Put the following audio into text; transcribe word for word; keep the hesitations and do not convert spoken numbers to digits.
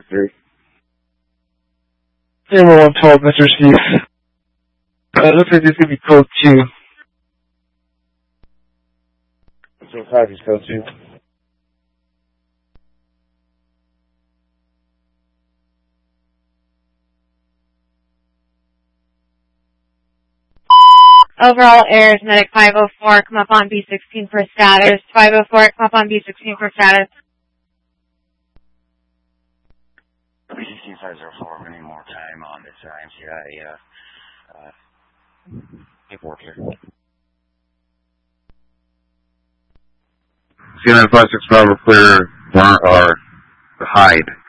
three. Number one twelve, Mister Steve. Uh, looks like this is going to be code two. So five is code two. Overall errors, medic five oh four, come up on B sixteen for status. five oh four, come up on B sixteen for status. B sixteen five oh four, we need more time on this uh, M C I uh, uh, paperwork here. C nine five six Bravo clear, or hide.